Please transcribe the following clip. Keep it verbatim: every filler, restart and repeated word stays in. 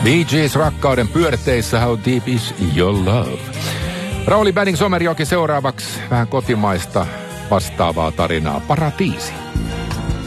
Bee Gees rakkauden pyörteissä, How Deep Is Your Love. Rauli Banning Somerjoki seuraavaksi vähän kotimaista vastaavaa tarinaa, Paratiisi.